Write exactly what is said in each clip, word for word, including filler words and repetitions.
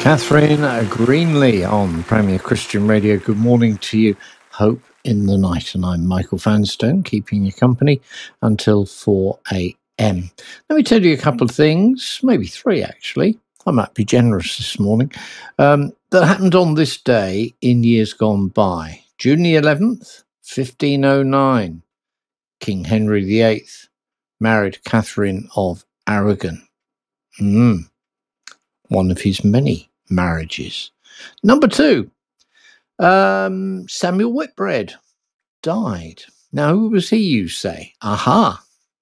Catherine Greenley on Premier Christian Radio. Good morning to you. Hope in the night. And I'm Michael Vanstone, keeping you company until four a.m. Let me tell you a couple of things, maybe three actually. I might be generous this morning. Um, that happened on this day in years gone by. June the eleventh, fifteen oh nine. King Henry the eighth married Catherine of Aragon. Mm, one of his many marriages. Number two, um, Samuel Whitbread died. Now, who was he, you say? Aha.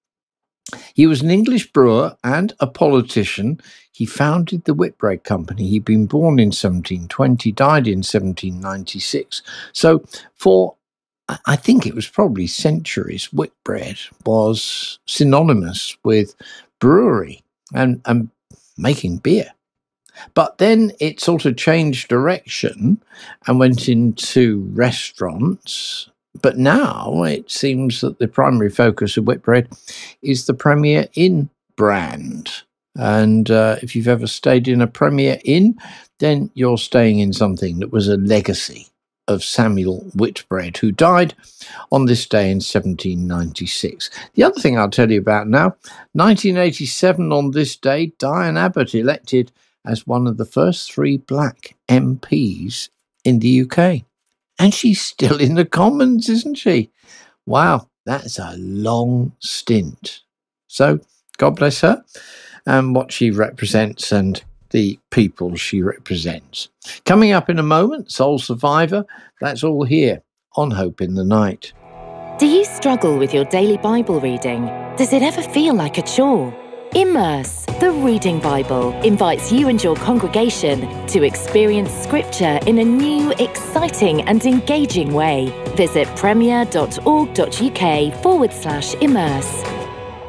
He was an English brewer and a politician. He founded the Whitbread Company. He'd been born in seventeen twenty, died in seventeen ninety-six. So for, I think it was probably centuries, Whitbread was synonymous with brewery and, and making beer. But then it sort of changed direction and went into restaurants. But now it seems that the primary focus of Whitbread is the Premier Inn brand. And uh, if you've ever stayed in a Premier Inn, then you're staying in something that was a legacy of Samuel Whitbread, who died on this day in seventeen ninety-six. The other thing I'll tell you about now, nineteen eighty-seven on this day, Diane Abbott elected as one of the first three black M Ps in the U K. And she's still in the Commons, isn't she? Wow, that's a long stint. So God bless her and what she represents and the people she represents. Coming up in a moment, Soul Survivor. That's all here on Hope in the Night. Do you struggle with your daily Bible reading? Does it ever feel like a chore? Immerse, the Reading Bible, invites you and your congregation to experience Scripture in a new, exciting and engaging way. Visit premier.org.uk forward slash immerse.